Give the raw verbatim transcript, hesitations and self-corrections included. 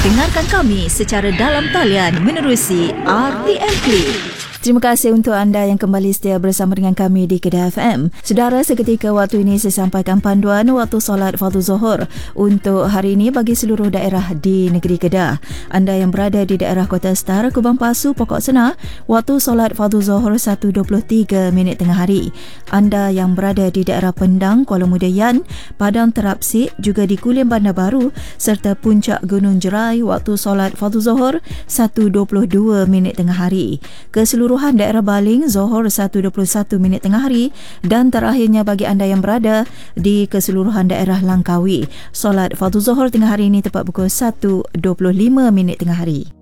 Dengarkan kami secara dalam talian menerusi R T M Play. Terima kasih untuk anda yang kembali setia bersama dengan kami di Kedah F M. Saudara, seketika waktu ini saya sampaikan panduan waktu solat fardu Zuhur untuk hari ini bagi seluruh daerah di negeri Kedah. Anda yang berada di daerah Kota Star, Kubang Pasu, Pokok Senar, waktu solat fardu Zuhur satu dua puluh tiga minit tengah hari. Anda yang berada di daerah Pendang, Kuala Muda Yan, Padang Terapsik, juga di Kulim Bandar Baru serta Puncak Gunung Jerai, waktu solat fardu Zuhur satu dua puluh dua minit tengah hari. Keseluruhan daerah Baling, Zuhur satu dua puluh satu minit tengah hari, dan terakhirnya bagi anda yang berada di keseluruhan daerah Langkawi, solat fardu Zuhur tengah hari ini tepat pukul satu dua puluh lima minit tengah hari.